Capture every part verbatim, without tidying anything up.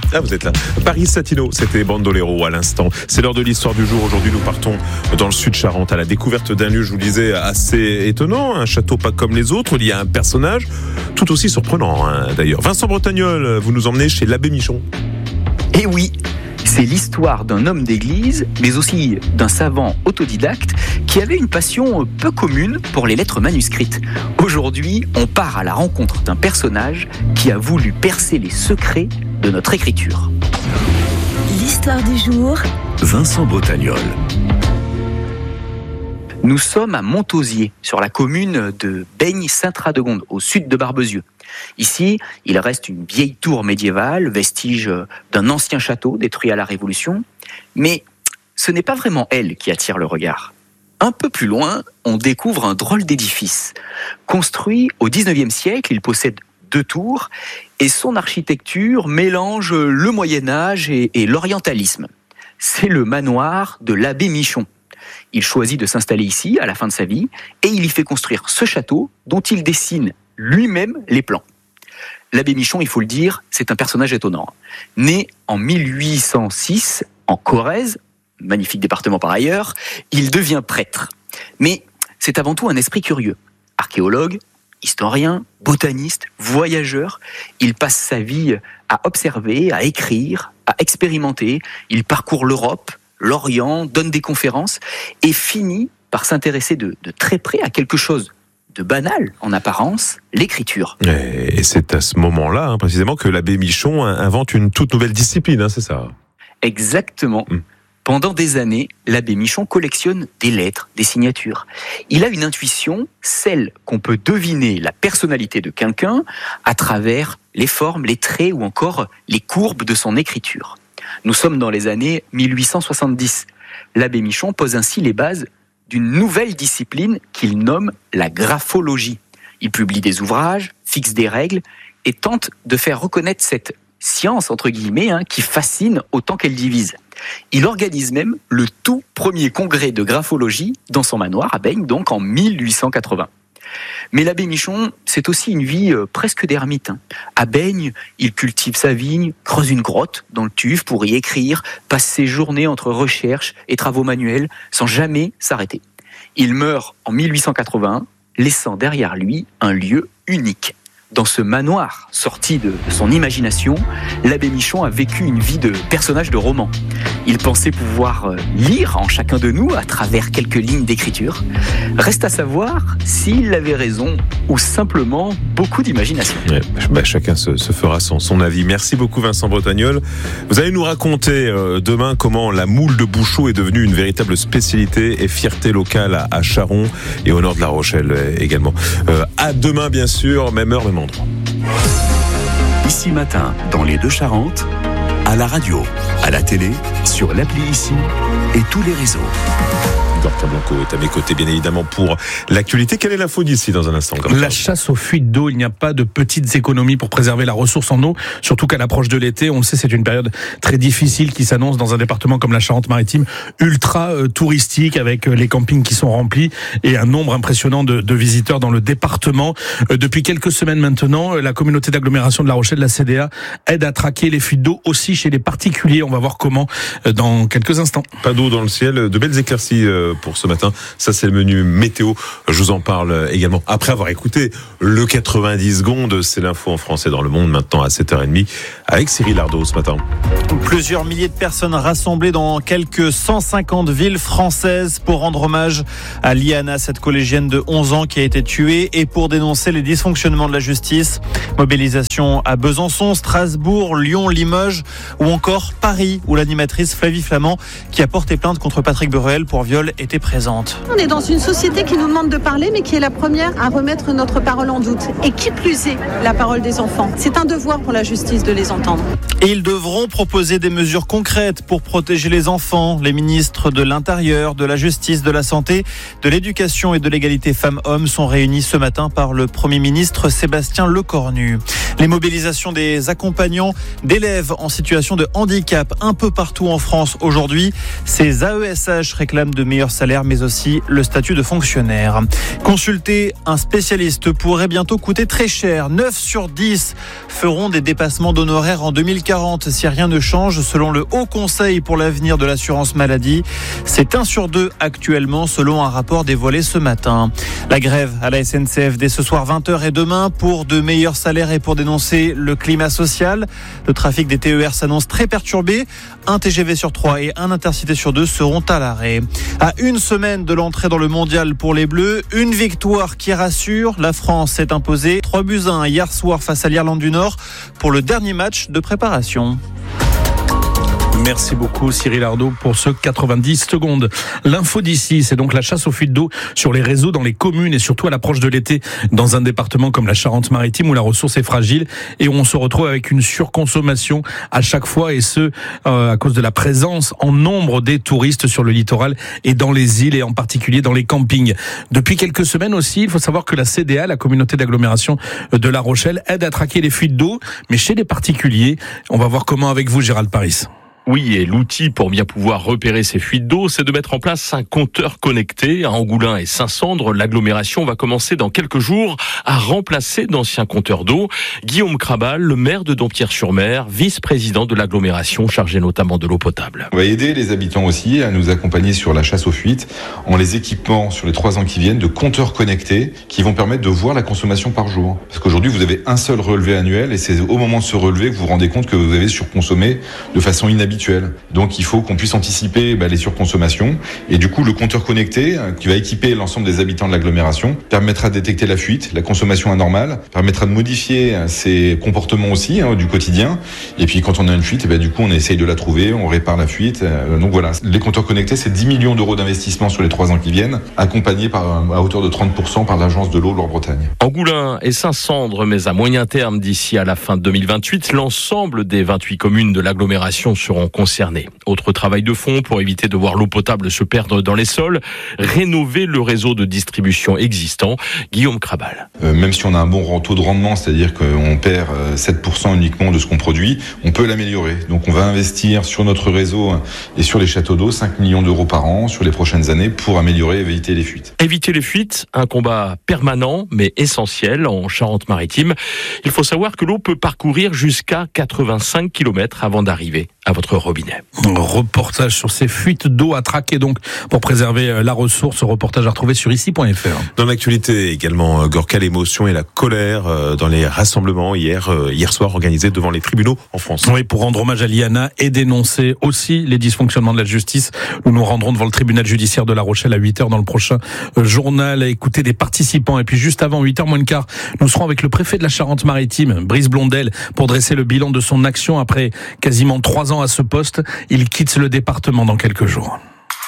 Ah, vous êtes là. Paris Satino, c'était Bandolero à l'instant. C'est l'heure de l'histoire du jour. Aujourd'hui, nous partons dans le sud Charente à la découverte d'un lieu, je vous le disais, assez étonnant. Un château pas comme les autres. Il y a un personnage tout aussi surprenant, hein, d'ailleurs. Vincent Bretagnol, vous nous emmenez chez l'abbé Michon. Eh oui, c'est l'histoire d'un homme d'église, mais aussi d'un savant autodidacte qui avait une passion peu commune pour les lettres manuscrites. Aujourd'hui, on part à la rencontre d'un personnage qui a voulu percer les secrets de notre écriture. L'histoire du jour, Vincent Bretagnol. Nous sommes à Montausier, sur la commune de Beigne-Saint-Radegonde, au sud de Barbezieux. Ici, il reste une vieille tour médiévale, vestige d'un ancien château détruit à la Révolution. Mais ce n'est pas vraiment elle qui attire le regard. Un peu plus loin, on découvre un drôle d'édifice. Construit au dix-neuvième siècle, il possède deux tours et son architecture mélange le Moyen-Âge et, et l'orientalisme. C'est le manoir de l'abbé Michon. Il choisit de s'installer ici à la fin de sa vie et il y fait construire ce château dont il dessine lui-même les plans. L'abbé Michon, il faut le dire, c'est un personnage étonnant. Né en mille huit cent six, en Corrèze, magnifique département par ailleurs, il devient prêtre. Mais c'est avant tout un esprit curieux. Archéologue, historien, botaniste, voyageur, il passe sa vie à observer, à écrire, à expérimenter. Il parcourt l'Europe, l'Orient, donne des conférences et finit par s'intéresser de, de très près à quelque chose de banal en apparence, l'écriture. Et c'est à ce moment-là, hein, précisément, que l'abbé Michon invente une toute nouvelle discipline, hein, c'est ça ? Exactement. Mmh. Pendant des années, l'abbé Michon collectionne des lettres, des signatures. Il a une intuition, celle qu'on peut deviner la personnalité de quelqu'un à travers les formes, les traits ou encore les courbes de son écriture. Nous sommes dans les années mille huit cent soixante-dix. L'abbé Michon pose ainsi les bases d'une nouvelle discipline qu'il nomme la graphologie. Il publie des ouvrages, fixe des règles et tente de faire reconnaître cette science, entre guillemets, hein, qui fascine autant qu'elle divise. Il organise même le tout premier congrès de graphologie dans son manoir à Beigne, donc en mille huit cent quatre-vingts. Mais l'abbé Michon, c'est aussi une vie euh, presque d'ermite. Hein. À Beigne, il cultive sa vigne, creuse une grotte dans le Tuve pour y écrire, passe ses journées entre recherches et travaux manuels sans jamais s'arrêter. Il meurt en mille huit cent quatre-vingt-un, laissant derrière lui un lieu unique. Dans ce manoir sorti de son imagination, l'abbé Michon a vécu une vie de personnage de roman. Il pensait pouvoir lire en chacun de nous à travers quelques lignes d'écriture. Reste à savoir s'il avait raison ou simplement beaucoup d'imagination. Ouais, bah chacun se, se fera son, son avis. Merci beaucoup Vincent Bretagnol. Vous allez nous raconter euh, demain comment la moule de Bouchot est devenue une véritable spécialité et fierté locale à, à Charon et au nord de La Rochelle euh, également. Euh, à demain bien sûr, même heure, même endroit. Ici matin, dans les deux Charentes, à la radio, à la télé, sur l'appli Ici et tous les réseaux. Gorka Blanco est à mes côtés, bien évidemment, pour l'actualité. Quelle est l'info d'ici dans un instant? La chasse aux fuites d'eau. Il n'y a pas de petites économies pour préserver la ressource en eau, surtout qu'à l'approche de l'été. On le sait, c'est une période très difficile qui s'annonce dans un département comme la Charente-Maritime, ultra euh, touristique, avec euh, les campings qui sont remplis et un nombre impressionnant de, de visiteurs dans le département. Euh, depuis quelques semaines maintenant, euh, la communauté d'agglomération de La Rochelle, la C D A, aide à traquer les fuites d'eau aussi chez les particuliers. On va voir comment euh, dans quelques instants. Pas d'eau dans le ciel, de belles éclaircies euh, pour ce matin. Ça, c'est le menu météo. Je vous en parle également après avoir écouté le quatre-vingt-dix secondes. C'est l'info en français dans le monde maintenant à sept heures trente avec Cyril Ardo ce matin. Plusieurs milliers de personnes rassemblées dans quelques cent cinquante villes françaises pour rendre hommage à Liana, cette collégienne de onze ans qui a été tuée, et pour dénoncer les dysfonctionnements de la justice. Mobilisation à Besançon, Strasbourg, Lyon, Limoges ou encore Paris, où l'animatrice Flavie Flamand, qui a porté plainte contre Patrick Beruel pour viol, était présente. On est dans une société qui nous demande de parler, mais qui est la première à remettre notre parole en doute. Et qui plus est, la parole des enfants. C'est un devoir pour la justice de les entendre. Et ils devront proposer des mesures concrètes pour protéger les enfants. Les ministres de l'Intérieur, de la Justice, de la Santé, de l'Éducation et de l'égalité femmes-hommes sont réunis ce matin par le Premier ministre Sébastien Lecornu. Les mobilisations des accompagnants d'élèves en situation de handicap un peu partout en France aujourd'hui. Ces A E S H réclament de meilleures meilleur salaire, mais aussi le statut de fonctionnaire. Consulter un spécialiste pourrait bientôt coûter très cher. neuf sur dix feront des dépassements d'honoraires en deux mille quarante si rien ne change, selon le Haut Conseil pour l'avenir de l'assurance maladie. C'est un sur deux actuellement, selon un rapport dévoilé ce matin. La grève à la S N C F dès ce soir vingt heures et demain pour de meilleurs salaires et pour dénoncer le climat social. Le trafic des T E R s'annonce très perturbé. Un T G V sur trois et un Intercité sur deux seront à l'arrêt. À une semaine de l'entrée dans le mondial pour les Bleus, une victoire qui rassure. La France s'est imposée trois buts à un hier soir face à l'Irlande du Nord pour le dernier match de préparation. Merci beaucoup Cyril Ardo pour ce quatre-vingt-dix secondes. L'info d'ici, c'est donc la chasse aux fuites d'eau sur les réseaux dans les communes et surtout à l'approche de l'été dans un département comme la Charente-Maritime où la ressource est fragile et où on se retrouve avec une surconsommation à chaque fois et ce euh, à cause de la présence en nombre des touristes sur le littoral et dans les îles et en particulier dans les campings. Depuis quelques semaines aussi, il faut savoir que la C D A, la communauté d'agglomération de La Rochelle, aide à traquer les fuites d'eau, mais chez les particuliers. On va voir comment avec vous, Gérald Paris. Oui, et l'outil pour bien pouvoir repérer ces fuites d'eau, c'est de mettre en place un compteur connecté. À Angoulins et Saint-Sandre, l'agglomération va commencer dans quelques jours à remplacer d'anciens compteurs d'eau. Guillaume Crabal, le maire de Dompierre-sur-Mer, vice-président de l'agglomération, chargé notamment de l'eau potable. On va aider les habitants aussi à nous accompagner sur la chasse aux fuites en les équipant sur les trois ans qui viennent de compteurs connectés qui vont permettre de voir la consommation par jour. Parce qu'aujourd'hui, vous avez un seul relevé annuel et c'est au moment de se relever que vous vous rendez compte que vous avez surconsommé de façon inhabituelle. Donc il faut qu'on puisse anticiper bah, les surconsommations et du coup le compteur connecté hein, qui va équiper l'ensemble des habitants de l'agglomération permettra de détecter la fuite, la consommation anormale, permettra de modifier hein, ses comportements aussi hein, du quotidien et puis quand on a une fuite et bah, du coup on essaye de la trouver, on répare la fuite euh, donc voilà, les compteurs connectés c'est dix millions d'euros d'investissement sur les trois ans qui viennent accompagnés par, à hauteur de trente pour cent par l'agence de l'eau Loire-Bretagne. Angoulins et Saint-Sandre, mais à moyen terme d'ici à la fin de deux mille vingt-huit, l'ensemble des vingt-huit communes de l'agglomération seront concernés. Autre travail de fond pour éviter de voir l'eau potable se perdre dans les sols, rénover le réseau de distribution existant. Guillaume Crabal. Euh, même si on a un bon taux de rendement, c'est-à-dire qu'on perd sept pour cent uniquement de ce qu'on produit, on peut l'améliorer. Donc on va investir sur notre réseau et sur les châteaux d'eau cinq millions d'euros par an sur les prochaines années pour améliorer et éviter les fuites. Éviter les fuites, un combat permanent mais essentiel en Charente-Maritime. Il faut savoir que l'eau peut parcourir jusqu'à quatre-vingt-cinq kilomètres avant d'arriver à votre robinet. Reportage sur ces fuites d'eau à traquer donc pour préserver la ressource. Reportage à retrouver sur ici point f r. Dans l'actualité également, Gorka, l'émotion et la colère dans les rassemblements hier, hier soir organisés devant les tribunaux en France. Oui, pour rendre hommage à Liana et dénoncer aussi les dysfonctionnements de la justice. Nous nous rendrons devant le tribunal judiciaire de La Rochelle à huit heures dans le prochain journal à écouter des participants. Et puis juste avant huit heures moins le quart, nous serons avec le préfet de la Charente-Maritime, Brice Blondel, pour dresser le bilan de son action après quasiment trois ans à ce poste. Il quitte le département dans quelques jours.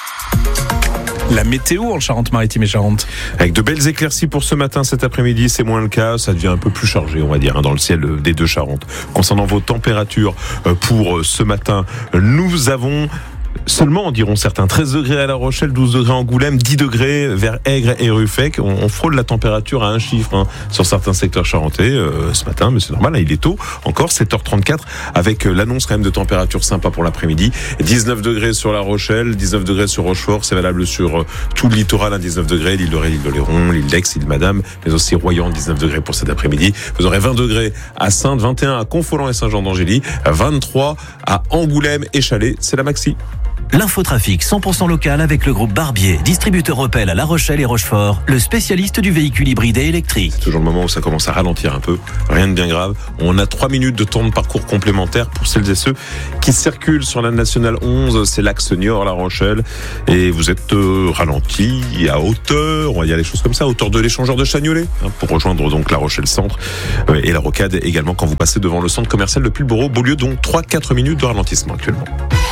La météo en Charente-Maritime et Charente. Avec de belles éclaircies pour ce matin, cet après-midi, c'est moins le cas. Ça devient un peu plus chargé, on va dire, dans le ciel des deux Charentes. Concernant vos températures pour ce matin, nous avons seulement, diront certains, treize degrés à La Rochelle, douze degrés à Angoulême, dix degrés vers Aigres et Ruffec. On, on frôle la température à un chiffre hein, sur certains secteurs charentais euh, ce matin, mais c'est normal, hein, il est tôt. Encore sept heures trente-quatre avec euh, l'annonce quand même de température sympa pour l'après-midi. dix-neuf degrés sur La Rochelle, dix-neuf degrés sur Rochefort, c'est valable sur euh, tout le littoral, hein, dix-neuf degrés, l'île de Ré, l'île de Léron, l'île d'Aix, l'île Madame, mais aussi Royan, dix-neuf degrés pour cet après-midi. Vous aurez vingt degrés à Saintes, vingt et un à Confolens et Saint-Jean-d'Angély, vingt-trois à Angoulême et Chalais, c'est la maxi. L'infotrafic cent pour cent local avec le groupe Barbier, distributeur Opel à La Rochelle et Rochefort, le spécialiste du véhicule hybride et électrique. C'est toujours le moment où ça commence à ralentir un peu, rien de bien grave. On a trois minutes de temps de parcours complémentaire pour celles et ceux qui circulent sur la nationale onze, c'est l'axe Niort-La Rochelle, et vous êtes euh, ralenti à hauteur, on va dire les choses comme ça, à hauteur de l'échangeur de Chagnolet, hein, pour rejoindre donc La Rochelle Centre euh, et la Rocade également quand vous passez devant le centre commercial de Pulboro-Beaulieu, donc trois à quatre minutes de ralentissement actuellement.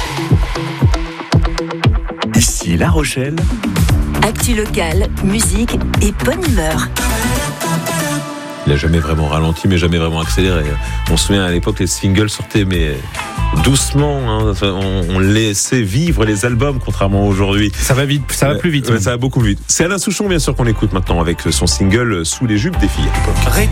Ici La Rochelle. Actu locale, musique et bonne humeur. Il n'a jamais vraiment ralenti, mais jamais vraiment accéléré. On se souvient à l'époque, les singles sortaient, mais doucement. Hein. On, on laissait vivre les albums, contrairement à aujourd'hui. Ça va vite, ça va plus vite. Ouais, ça va beaucoup plus vite. C'est Alain Souchon, bien sûr, qu'on écoute maintenant avec son single Sous les jupes des filles à l'époque.